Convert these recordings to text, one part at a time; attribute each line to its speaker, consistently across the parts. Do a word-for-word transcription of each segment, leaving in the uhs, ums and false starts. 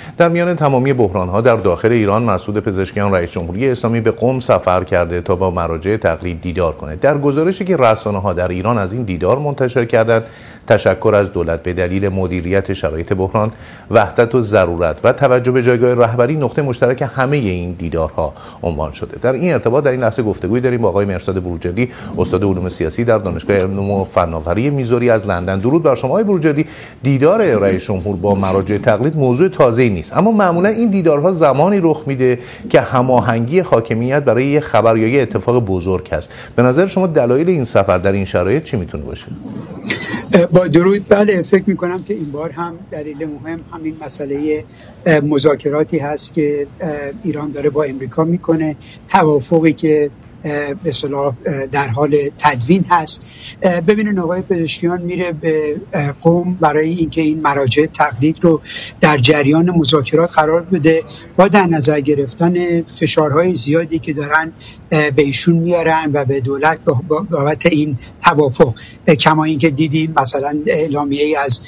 Speaker 1: در میان تمامی بحران‌ها در داخل ایران، مسعود پزشکیان رئیس جمهوری اسلامی به قم سفر کرده تا با مراجع تقلید دیدار کنه. در گزارشی که رسانه‌ها در ایران از این دیدار منتشر کردند، تشکر از دولت به دلیل مدیریت شرایط بحران، وحدت و ضرورت و توجه به جایگاه رهبری نقطه مشترک همه این دیدارها عنوان شده. در این ارتباط در این لحظه گفتگوی داریم با آقای مرصاد بروجردی، استاد علوم سیاسی در دانشگاه علوم و فناوری میزوری از لندن. درود بر شما آقای بروجردی. دیدار رئیس جمهور با مراجع تقلید موضوع تازه‌ای نیست، اما معمولا این دیدارها زمانی رخ میده که هماهنگی حاکمیت برای یک خبر یا یک اتفاق بزرگ است. به نظر شما دلایل این سفر در این شرایط چی میتونه باشه؟
Speaker 2: با درود. بله، فکر میکنم که این بار هم دلیل مهم همین مسئله مذاکراتی هست که ایران داره با امریکا میکنه، توافقی که به اصطلاح در حال تدوین هست. ببینید آقای پزشکیان میره به قم برای اینکه این مراجع تقلید رو در جریان مذاکرات قرار بده، با در نظر گرفتن فشارهای زیادی که دارن به ایشون میارن و به دولت بابت این توافق. کما اینکه دیدیم مثلا اعلامیه‌ای از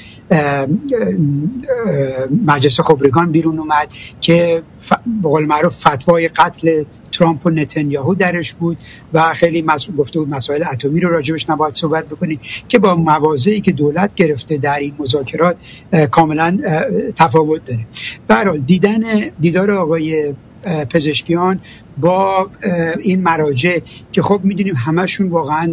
Speaker 2: مجلس خبرگان بیرون اومد که به قول معروف فتوای قتل ترامپ و نتانیاهو درش بود و خیلی مسئول گفته بود مسائل اتمی رو راجبش نباید صحبت بکنید، که با مواضعی که دولت گرفته در این مذاکرات کاملا تفاوت داره. به هر حال دیدن دیدار آقای پزشکیان با این مراجع که خب میدونیم همشون واقعا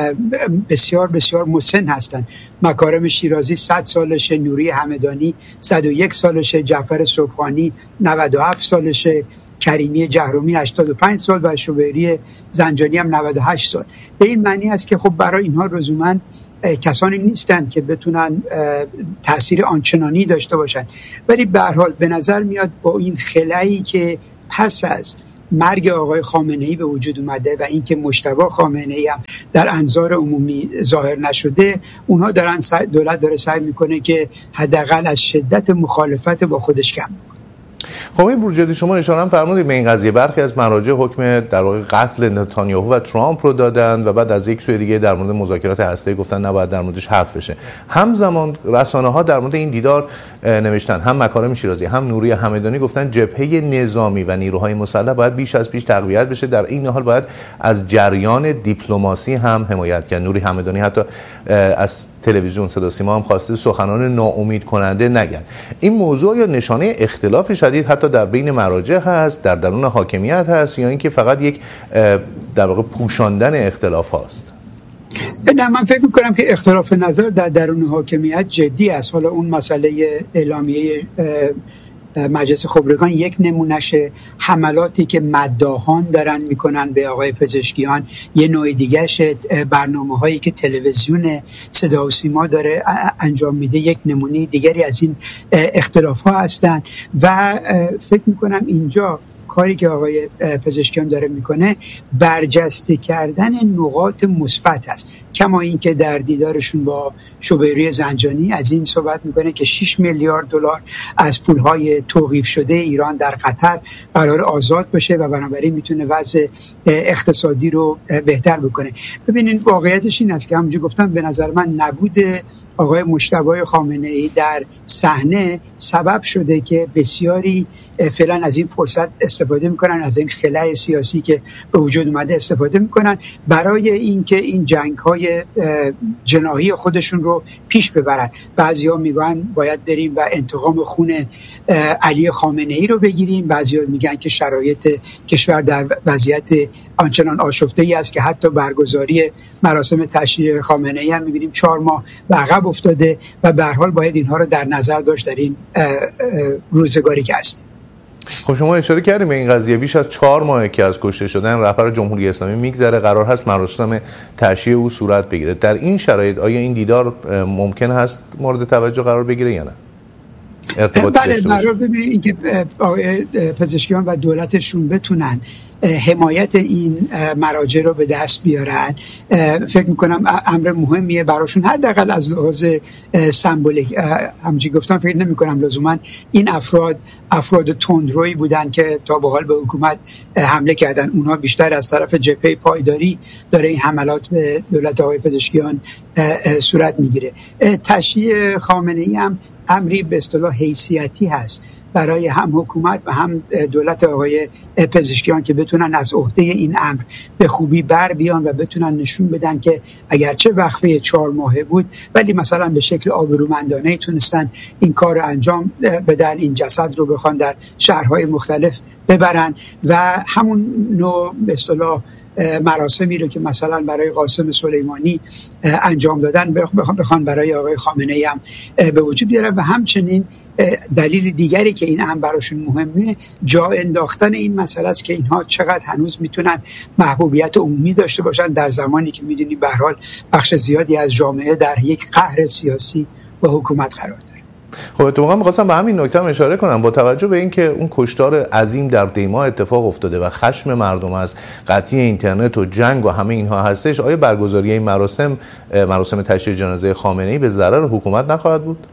Speaker 2: بسیار بسیار مسن هستن. مکارم شیرازی صد سالشه، نوری همدانی صد و یک سالشه، جعفر صبحانی نود و هفت سالشه، کریمی جهرومی هشتاد و پنج سال و شوبیری زنجانی هم نود و هشت سال. به این معنی است که خب برای اینها لزوماً کسانی نیستن که بتونن تأثیر آنچنانی داشته باشن، ولی به هر حال به نظر میاد با این خلایی که پس از مرگ آقای خامنه‌ای به وجود اومده و اینکه مجتبی خامنه‌ای هم در انظار عمومی ظاهر نشده، اونها دارن دولت داره سعی میکنه که حداقل از شدت مخالفت با خودش کم کنه.
Speaker 1: خب آقای بروجردی، شما اشاره هم فرمودید به این قضیه. برخی از مراجع حکم در واقع قتل نتانیاهو و ترامپ رو دادن و بعد از یک سوی دیگه در مورد مذاکرات هسته‌ای گفتن نباید در موردش حرف بشه. همزمان رسانه‌ها در مورد این دیدار نوشتن، هم مکارم شیرازی هم نوری همدانی گفتن جبهه نظامی و نیروهای مسلح باید بیش از پیش تقویت بشه، در این حال باید از جریان دیپلماسی هم حمایت کرد. نوری همدانی حتی از تلویزیون صدا سیما هم خواسته سخنان ناامید کننده نگن. این موضوع یا نشانه اختلاف شدید حتی در بین مراجع هست، در درون حاکمیت هست، یا اینکه فقط یک در واقع پوشاندن اختلاف هاست؟
Speaker 2: نه، من فکر میکنم که اختلاف نظر در درون حاکمیت جدی است. حالا اون مسئله اعلامیه مجلس خبرگان یک نمونهشه، حملاتی که مداحان دارن میکنن به آقای پزشکیان یه نوع دیگه شه، برنامه هایی که تلویزیون صدا و سیما داره انجام میده یک نمونه دیگری از این اختلاف ها هستن. و فکر میکنم اینجا کاری که آقای پزشکیان داره میکنه برجسته کردن نقاط مثبت است. کما اینکه در دیدارشون با شوبیری زنجانی از این صحبت میکنه که شش میلیارد دلار از پولهای توقیف شده ایران در قطر قرار آزاد بشه و بنابراین میتونه وضع اقتصادی رو بهتر بکنه. ببینید واقعیتش این است که همونجوری گفتم به نظر من نبود آقای مجتبی خامنه‌ای در صحنه سبب شده که بسیاری فعلا از این فرصت استفاده میکنن، از این خلأ سیاسی که به وجود اومده استفاده میکنن برای اینکه این جنگ‌های جناحی خودشون رو پیش ببرن. بعضیا میگن باید بریم و انتقام خون علی خامنه‌ای رو بگیریم، بعضیا میگن که شرایط کشور در وضعیت آنچنان آشفته‌ای است که حتی برگزاری مراسم تشییع خامنه‌ای هم می‌بینیم چهار ماه به عقب افتاده و به هر حال باید اینها رو در نظر داشت در این روزگاری که هست.
Speaker 1: خب شما اشاره کردیم به این قضیه، بیش از چهار ماهه که از کشته شدن رهبر جمهوری اسلامی میگذره، قرار هست مراسم تشییع او صورت بگیره. در این شرایط آیا این دیدار ممکن هست مورد توجه قرار بگیره یا نه؟
Speaker 2: بله، قرار ببینید اینکه پزشکیان و دولتشون بتونن حمایت این مراجع رو به دست بیارن، فکر میکنم امر مهمیه براشون، حداقل از لحاظ سمبولیک. همچنین گفتم فکر نمیکنم لزوما این افراد افراد تندرویی بودن که تا به حال به حکومت حمله کردن. اونها بیشتر از طرف جبهه پایداری داره این حملات به دولت آقای پزشکیان صورت میگیره. تشییع خامنه‌ای هم امری به اصطلاح حیثیتی هست برای هم حکومت و هم دولت آقای پزشکیان که بتونن از عهده این امر به خوبی بر بیان و بتونن نشون بدن که اگرچه وقفه چهار ماهه بود ولی مثلا به شکل آبرومندانه تونستن این کار رو انجام بدن، این جسد رو بخوان در شهرهای مختلف ببرن و همون نوع به اصطلاح مراسمی رو که مثلا برای قاسم سلیمانی انجام دادن بخوان برای آقای خامنه‌ای هم به وجود بیارن و همچنین دلیل دیگری که این امر براشون مهمه جا انداختن این مسئله است که اینها چقدر هنوز میتونن محبوبیت عمومی داشته باشن در زمانی که میدونیم به هر حال بخش زیادی از جامعه در یک قهر سیاسی و حکومت قرار داره.
Speaker 1: خب اتفاقا می‌خواستم به همین نکته هم اشاره کنم با توجه به اینکه اون کشتار عظیم در دیما اتفاق افتاده و خشم مردم از قطعی اینترنت و جنگ و همه اینها هستش، آیا برگزاری این مراسم مراسم تشییع جنازه خامنه‌ای به ضرر حکومت نخواهد بود؟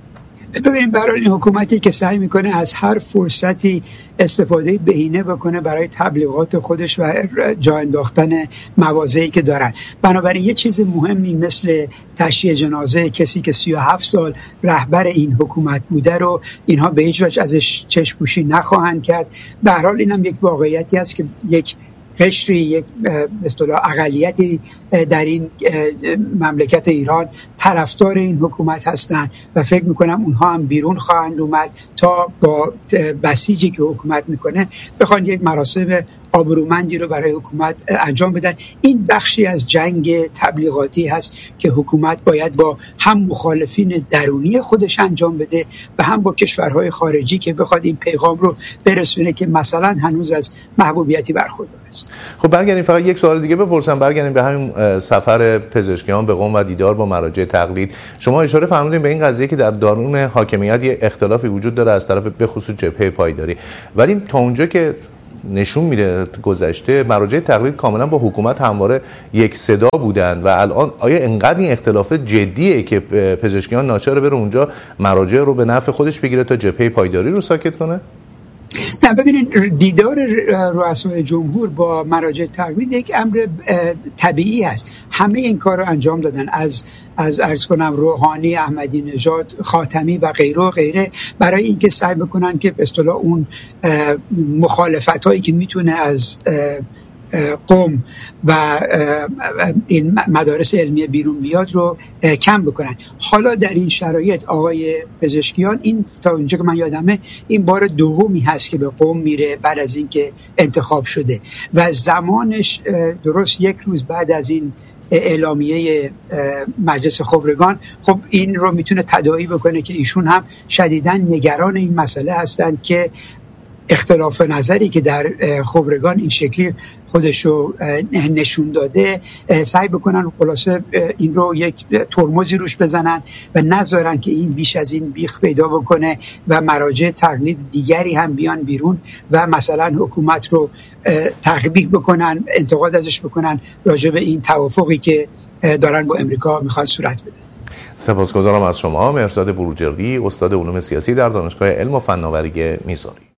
Speaker 2: ببینیم برای این حکومتی که سعی میکنه از هر فرصتی استفاده بهینه بکنه برای تبلیغات خودش و جا انداختن مواضعی که دارن، بنابراین یه چیز مهمی مثل تشییع جنازه کسی که سی و هفت سال رهبر این حکومت بوده رو اینها به هیچ وجه ازش چشم‌پوشی نخواهند کرد. به هر حال اینم یک واقعیتی است که یک قشری، یک به اصطلاح اقلیتی در این مملکت ایران طرفدار این حکومت هستند و فکر میکنم اونها هم بیرون خواهند اومد تا با بسیجی که حکومت میکنه بخوان یک مراسم آبرومندی رو برای حکومت انجام بدن. این بخشی از جنگ تبلیغاتی هست که حکومت باید با هم مخالفین درونی خودش انجام بده و هم با کشورهای خارجی که بخواد این پیغام رو برسونه که مثلا هنوز از محبوبیتی برخوردار است.
Speaker 1: خب برگردیم فقط یک سوال دیگه بپرسم، برگردیم به همین سفر پزشکیان به قم و دیدار با مراجع تقلید. شما اشاره فرمودین به این قضیه که در درون حاکمیت یه اختلافی وجود داره از طرف به خصوص جبهه پایداری، ولی تا اونجا که نشون میده گذشته مراجع تقلید کاملا با حکومت همواره یک صدا بودند و الان آیا انقدر این اختلاف جدیه که پزشکیان ناچاره بره اونجا مراجع رو به نفع خودش بگیره تا جبهه پایداری رو ساکت کنه؟
Speaker 2: نه ببینید، دیدار رؤسای جمهور با مراجع تقلید یک امر طبیعی است. همه این کار رو انجام دادن، از از عرض کنم روحانی، احمدی نژاد، خاتمی و غیره و غیره، برای اینکه سعی بکنن که به اصطلاح اون مخالفت هایی که میتونه از قم و این مدارس علمی بیرون بیاد رو کم بکنن. حالا در این شرایط آقای پزشکیان این تا اونجا که من یادمه این بار دومی هست که به قم میره بعد از اینکه انتخاب شده و زمانش درست یک روز بعد از این اعلامیه مجلس خبرگان، خب این رو میتونه تداعی بکنه که ایشون هم شدیداً نگران این مسئله هستند که اختلاف نظری که در خبرگان این شکلی خودش رو نشون داده سعی بکنن خلاصه این رو یک ترمزی روش بزنن و نذارن که این بیش از این بیخ پیدا بکنه و مراجع تقلید دیگری هم بیان بیرون و مثلا حکومت رو تخبیح بکنن، انتقاد ازش بکنن راجع به این توافقی که دارن با امریکا میخوان صورت بده.
Speaker 1: سپاسگزارم از شما مهرزاد بروجردی، استاد علوم سیاسی در دانشگاه علم و فناوری میزانی.